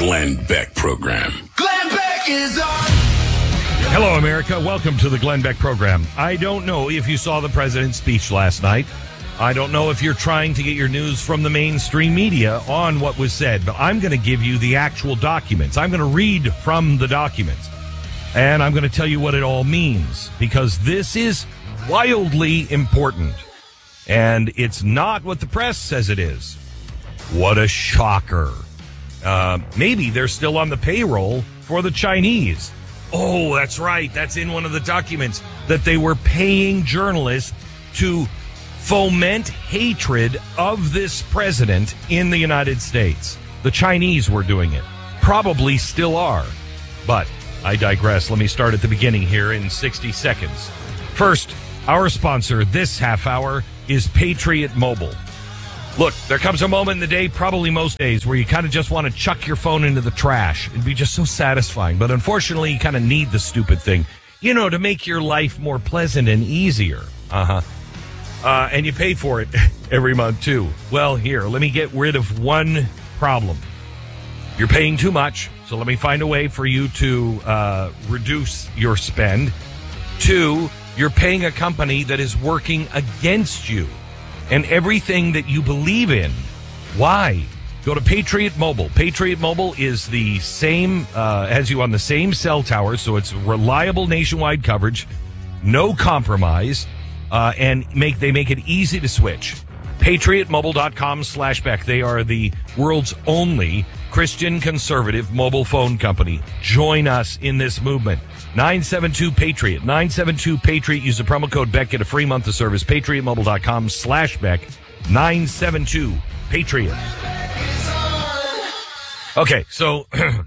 Glenn Beck Program. Glenn Beck is on. Hello, America. Welcome to the Glenn Beck Program. I don't know if you saw the president's speech last night. I don't know if you're trying to get your news from the mainstream media on what was said, but I'm going to give you the actual documents. I'm going to read from the documents, and I'm going to tell you what it all means, because this is wildly important, and it's not what the press says it is. What a shocker. Maybe they're still on the payroll for the Chinese. Oh, that's right. That's in one of the documents, that they were paying journalists to foment hatred of this president in the United States. The Chinese were doing it. Probably still are. But I digress. Let me start at the beginning here in 60 seconds. First, our sponsor this half hour is Patriot Mobile. Look, there comes a moment in the day, probably most days, where you kind of just want to chuck your phone into the trash. It'd be just so satisfying. But unfortunately, you kind of need the stupid thing, to make your life more pleasant and easier. And you pay for it every month, too. Well, here, let me get rid of one problem. You're paying too much, so let me find a way for you to reduce your spend. 2, you're paying a company that is working against you and everything that you believe in. Why? Go to Patriot Mobile. Patriot Mobile is the same, has you on the same cell tower, so it's reliable nationwide coverage, no compromise, and they make it easy to switch. PatriotMobile.com/Beck. They are the world's only Christian conservative mobile phone company. Join us in this movement. 972-PATRIOT. 972-PATRIOT. Use the promo code Beck. Get a free month of service. PatriotMobile.com/Beck. 972-PATRIOT. Okay, so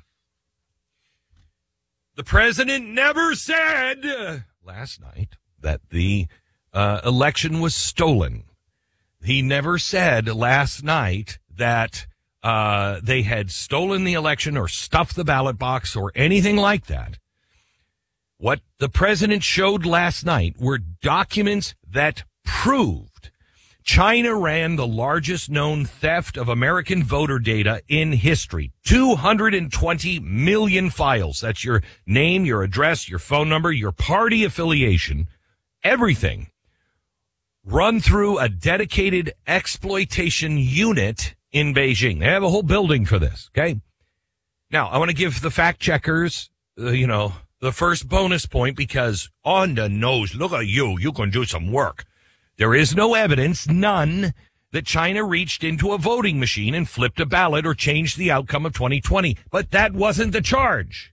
the president never said last night that the election was stolen. He never said last night that they had stolen the election or stuffed the ballot box or anything like that. What the president showed last night were documents that proved China ran the largest known theft of American voter data in history. 220 million files. That's your name, your address, your phone number, your party affiliation, everything. Run through a dedicated exploitation unit in Beijing. They have a whole building for this, okay? Now, I want to give the fact checkers, the first bonus point, because on the nose, look at you can do some work. There is no evidence, none, that China reached into a voting machine and flipped a ballot or changed the outcome of 2020. But that wasn't the charge.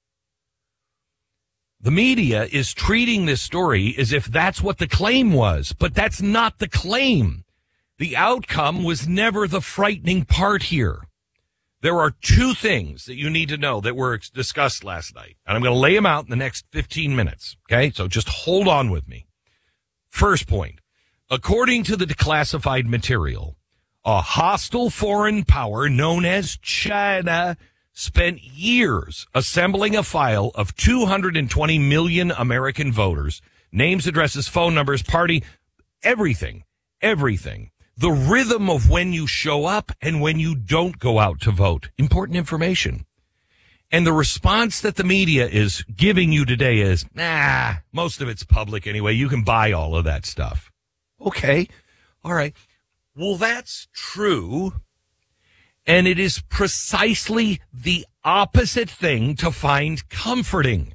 The media is treating this story as if that's what the claim was, but that's not the claim. The outcome was never the frightening part here. There are 2 things that you need to know that were discussed last night, and I'm going to lay them out in the next 15 minutes, okay? So just hold on with me. First point, according to the declassified material, a hostile foreign power known as China spent years assembling a file of 220 million American voters, names, addresses, phone numbers, party, everything. The rhythm of when you show up and when you don't go out to vote. Important information. And the response that the media is giving you today is, most of it's public anyway. You can buy all of that stuff. Okay. All right. Well, that's true. And it is precisely the opposite thing to find comforting.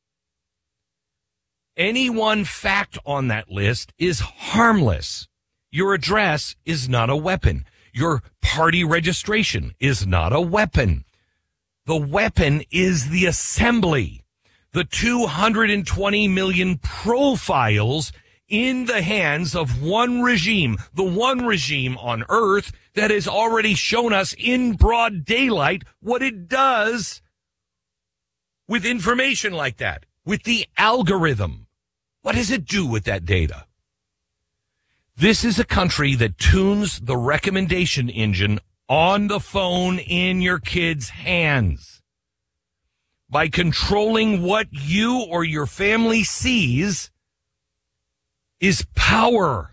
Any one fact on that list is harmless. Your address is not a weapon. Your party registration is not a weapon. The weapon is the assembly. The 220 million profiles in the hands of one regime, the one regime on earth that has already shown us in broad daylight what it does with information like that, with the algorithm. What does it do with that data? This is a country that tunes the recommendation engine on the phone in your kid's hands. By controlling what you or your family sees is power.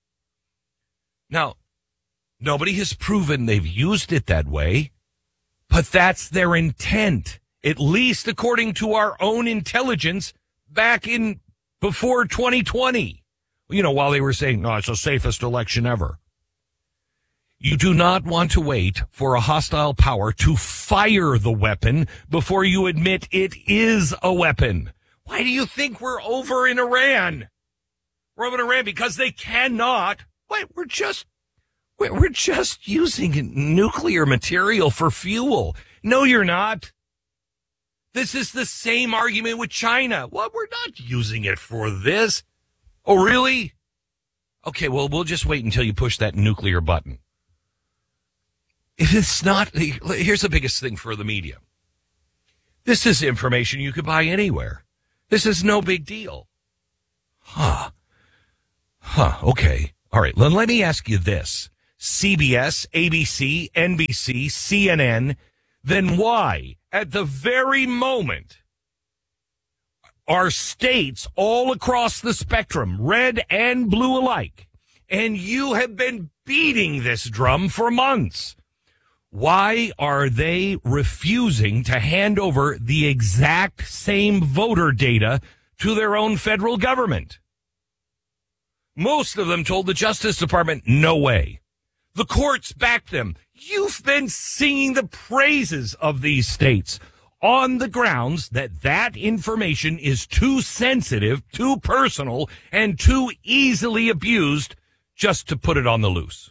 Now, nobody has proven they've used it that way, But that's their intent, at least according to our own intelligence back in before 2020. While they were saying, no, it's the safest election ever. You do not want to wait for a hostile power to fire the weapon before you admit it is a weapon. Why do you think we're over in Iran? We're over in Iran because they cannot. Wait, we're just using nuclear material for fuel. No, you're not. This is the same argument with China. Well, we're not using it for this. Oh, really? Okay, well, we'll just wait until you push that nuclear button. If it's not, here's the biggest thing for the media. This is information you could buy anywhere. This is no big deal. Okay. All right. Let me ask you this. CBS, ABC, NBC, CNN, then why, at the very moment, are states all across the spectrum, red and blue alike, and you have been beating this drum for months, why are they refusing to hand over the exact same voter data to their own federal government? Most of them told the Justice Department, no way. The courts backed them. You've been singing the praises of these states on the grounds that information is too sensitive, too personal, and too easily abused just to put it on the loose.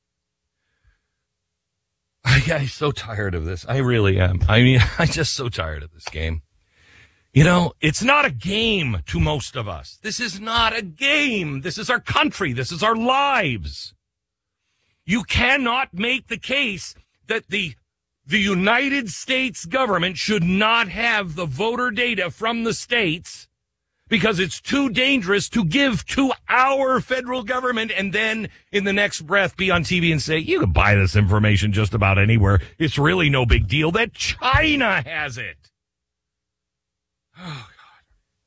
I'm so tired of this. I really am. I'm just so tired of this game. It's not a game to most of us. This is not a game. This is our country. This is our lives. You cannot make the case that the United States government should not have the voter data from the states because it's too dangerous to give to our federal government and then in the next breath be on TV and say, you can buy this information just about anywhere. It's really no big deal that China has it. Oh, God.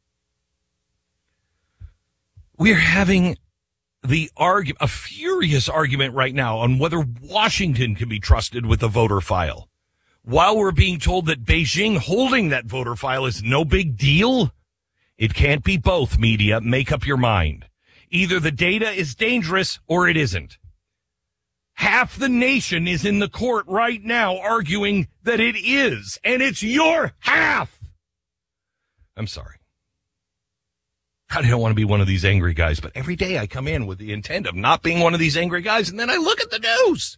We're having a furious argument right now on whether Washington can be trusted with a voter file, while we're being told that Beijing holding that voter file is no big deal. It can't be both, media. Make up your mind. Either the data is dangerous or it isn't. Half the nation is in the court right now arguing that it is, and it's your half. I'm sorry. I don't want to be one of these angry guys, but every day I come in with the intent of not being one of these angry guys, and then I look at the news.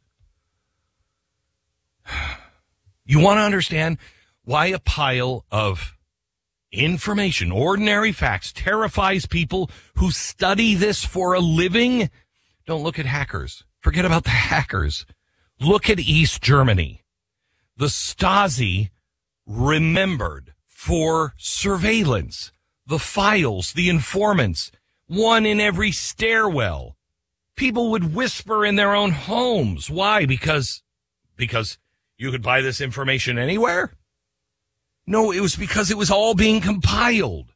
You want to understand why a pile of information, ordinary facts, terrifies people who study this for a living? Don't look at hackers. Forget about the hackers. Look at East Germany. The Stasi remembered for surveillance the files, the informants, one in every stairwell. People would whisper in their own homes. Why? Because you could buy this information anywhere? No, it was because it was all being compiled.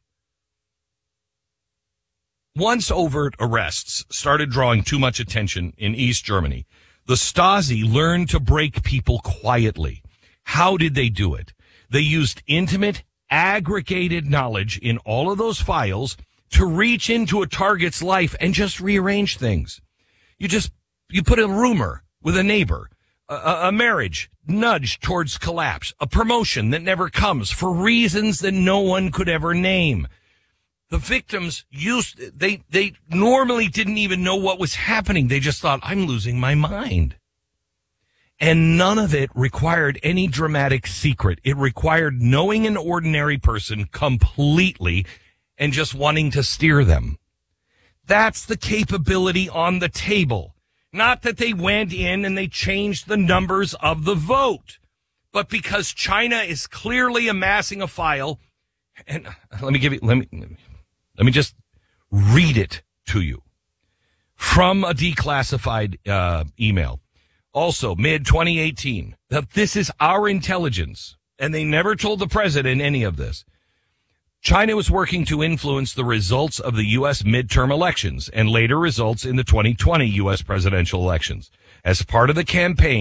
Once overt arrests started drawing too much attention in East Germany, the Stasi learned to break people quietly. How did they do it? They used intimate, aggregated knowledge in all of those files to reach into a target's life and just rearrange things. You put a rumor with a neighbor, a marriage nudged towards collapse, a promotion that never comes for reasons that no one could ever name. The victims they normally didn't even know what was happening. They just thought, I'm losing my mind. And none of it required any dramatic secret. It required knowing an ordinary person completely and just wanting to steer them. That's the capability on the table. Not that they went in and they changed the numbers of the vote, but because China is clearly amassing a file. And let me just read it to you from a declassified email. Also, mid-2018, that this is our intelligence, and they never told the president any of this. China was working to influence the results of the U.S. midterm elections and later results in the 2020 U.S. presidential elections. As part of the campaign,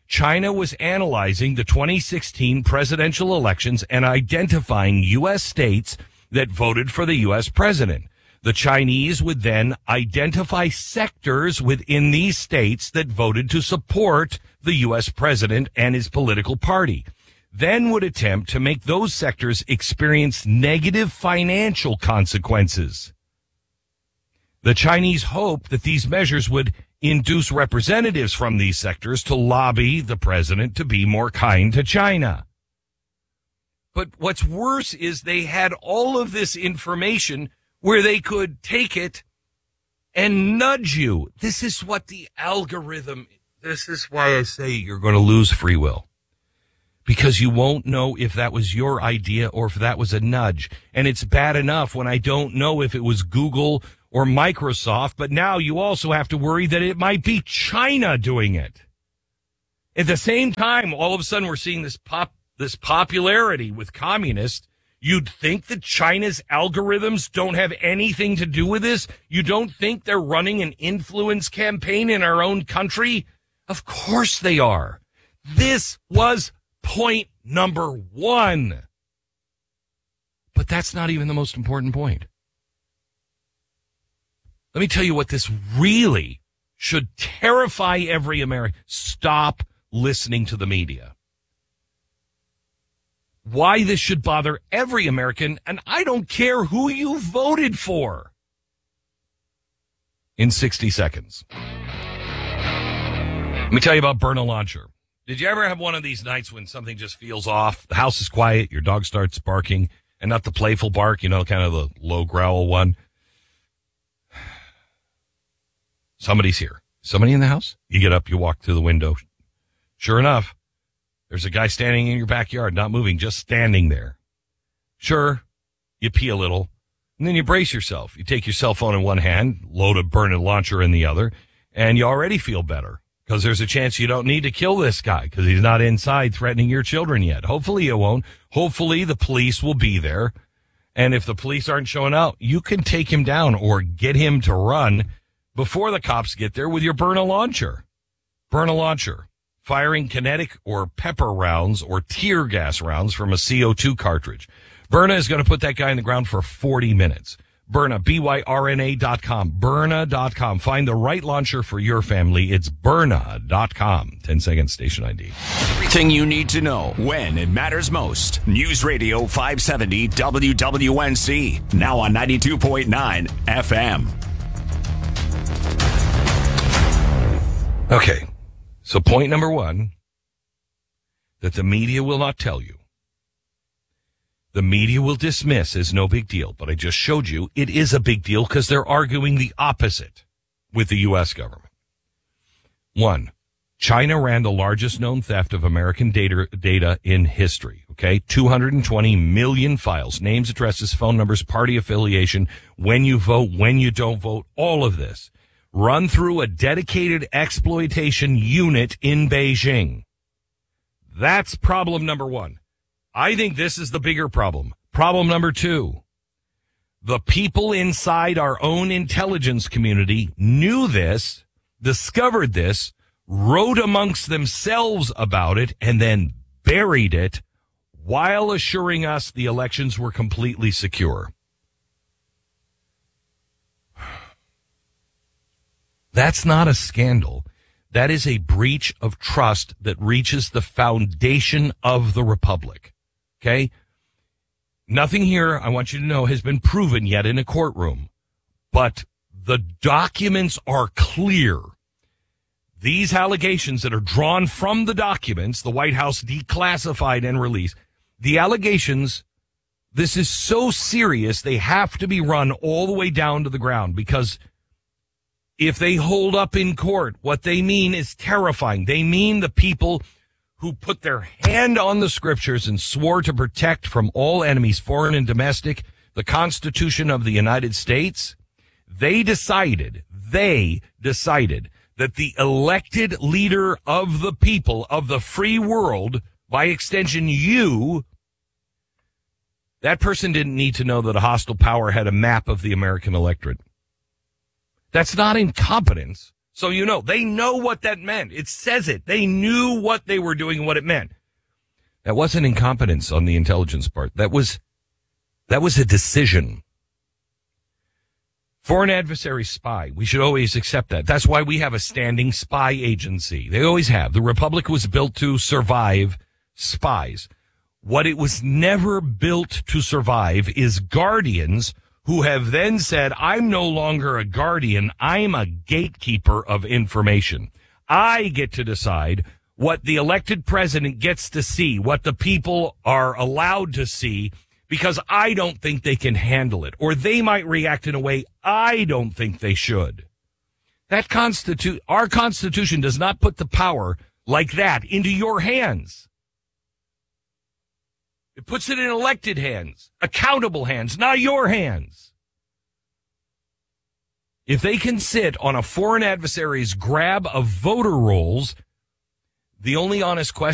China was analyzing the 2016 presidential elections and identifying U.S. states that voted for the U.S. president. The Chinese would then identify sectors within these states that voted to support the U.S. president and his political party, then would attempt to make those sectors experience negative financial consequences. The Chinese hoped that these measures would induce representatives from these sectors to lobby the president to be more kind to China. But what's worse is they had all of this information where they could take it and nudge you. This is what the algorithm, this is why I say you're going to lose free will. Because you won't know if that was your idea or if that was a nudge. And it's bad enough when I don't know if it was Google or Microsoft, but now you also have to worry that it might be China doing it. At the same time, all of a sudden we're seeing this popularity with communists. You'd think that China's algorithms don't have anything to do with this? You don't think they're running an influence campaign in our own country? Of course they are. This was point number one. But that's not even the most important point. Let me tell you what this really should terrify every American. Stop listening to the media. Why this should bother every American, and I don't care who you voted for. In 60 seconds. Let me tell you about Burn a Launcher. Did you ever have one of these nights when something just feels off? The house is quiet, your dog starts barking, and not the playful bark, kind of the low growl one. Somebody's here. Somebody in the house? You get up, you walk to the window. Sure enough, there's a guy standing in your backyard, not moving, just standing there. Sure, you pee a little, and then you brace yourself. You take your cell phone in one hand, load a Burn a Launcher in the other, and you already feel better because there's a chance you don't need to kill this guy because he's not inside threatening your children yet. Hopefully you won't. Hopefully the police will be there. And if the police aren't showing up, you can take him down or get him to run before the cops get there with your Burn a Launcher. Burn a Launcher. Firing kinetic or pepper rounds or tear gas rounds from a CO2 cartridge. Byrna is going to put that guy in the ground for 40 minutes. Byrna, Byrna.com, Byrna.com. Find the right launcher for your family. It's Byrna.com. 10 seconds, station ID. Everything you need to know when it matters most. News Radio 570 WWNC. Now on 92.9 FM. Okay. So point number one, that the media will not tell you. The media will dismiss as no big deal, but I just showed you it is a big deal because they're arguing the opposite with the U.S. government. One, China ran the largest known theft of American data in history, okay? 220 million files, names, addresses, phone numbers, party affiliation, when you vote, when you don't vote, all of this. Run through a dedicated exploitation unit in Beijing. That's problem number one. I think this is the bigger problem. Problem number two. The people inside our own intelligence community knew this, discovered this, wrote amongst themselves about it, and then buried it while assuring us the elections were completely secure. That's not a scandal. That is a breach of trust that reaches the foundation of the republic. Okay? Nothing here, I want you to know, has been proven yet in a courtroom. But the documents are clear. These allegations that are drawn from the documents, the White House declassified and released, the allegations, this is so serious, they have to be run all the way down to the ground because if they hold up in court, what they mean is terrifying. They mean the people who put their hand on the scriptures and swore to protect from all enemies, foreign and domestic, the Constitution of the United States. They decided that the elected leader of the people of the free world, by extension you, that person didn't need to know that a hostile power had a map of the American electorate. That's not incompetence. So you know, they know what that meant. It says it. They knew what they were doing and what it meant. That wasn't incompetence on the intelligence part. That was a decision. Foreign adversary spy. We should always accept that. That's why we have a standing spy agency. They always have. The Republic was built to survive spies. What it was never built to survive is guardians who have then said, I'm no longer a guardian. I'm a gatekeeper of information. I get to decide what the elected president gets to see, what the people are allowed to see, because I don't think they can handle it, or they might react in a way I don't think they should. Our Constitution does not put the power like that into your hands. It puts it in elected hands, accountable hands, not your hands. If they can sit on a foreign adversary's grab of voter rolls, the only honest question